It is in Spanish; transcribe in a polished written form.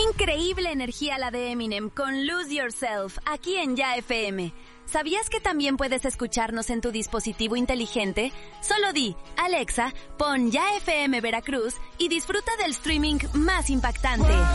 increíble energía la de Eminem con Lose Yourself, aquí en Ya FM. ¿Sabías que también puedes escucharnos en tu dispositivo inteligente? Solo di, Alexa, pon Ya FM Veracruz y disfruta del streaming más impactante.